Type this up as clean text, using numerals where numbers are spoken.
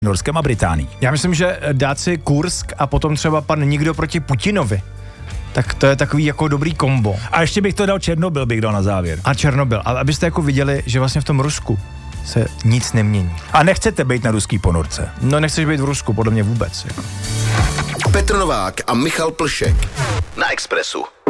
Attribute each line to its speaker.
Speaker 1: Norskem a Británií.
Speaker 2: Já myslím, že dát si Kursk a potom třeba pan nikdo proti Putinovi, tak to je takový jako dobrý kombo.
Speaker 1: A ještě bych to dal Černobyl, bych dal na závěr.
Speaker 2: A Černobyl. A abyste jako viděli, že vlastně v tom Rusku se nic nemění.
Speaker 1: A nechcete být na ruský ponorce?
Speaker 2: No nechceš být v Rusku, podle mě vůbec. Jako.
Speaker 3: Petr Novák a Michal Plšek na Expressu.